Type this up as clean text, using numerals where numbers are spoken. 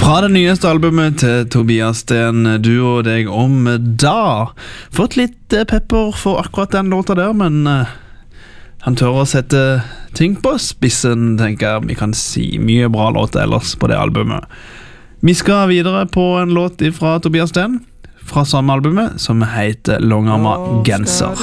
Fra det nyeste albumet til Tobias Sten, du og deg om da. Fått litt pepper for akkurat den låta der, men han tør å sette ting på spissen, tenker jeg. Vi kan si mye bra låter ellers på det albumet. Vi skal videre på en låt fra Tobias Sten, fra samme albumet, som heter Langarma Genser.